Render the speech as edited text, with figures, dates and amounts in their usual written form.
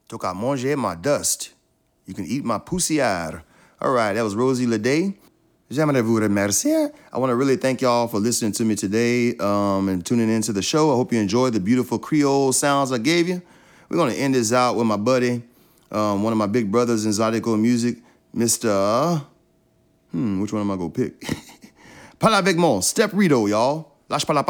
Toca manger ma dust. You can eat my poussière. All right, that was Rosie Leday. J'aimerais vous remercier. I want to really thank y'all for listening to me today and tuning into the show. I hope you enjoyed the beautiful Creole sounds I gave you. We're going to end this out with my buddy, one of my big brothers in Zydeco music, Mr. Which one am I going to pick? Parle avec moi, Step Rito, y'all. Lâche pas la